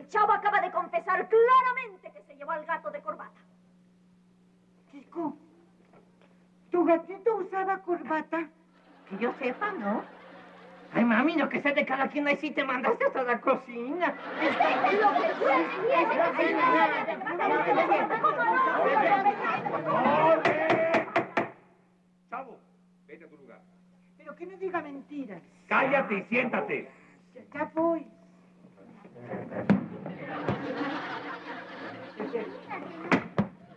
chavo acaba de confesar claramente que se llevó al gato de corbata. Chico, ¿tu gatito usaba corbata? Que yo sepa, ¿no? Ay, mami, lo que sé de cada quien, ahí sí te mandaste hasta la cocina. Chavo, vete a tu lugar. Pero que no diga mentiras. Cállate y siéntate. Ya voy.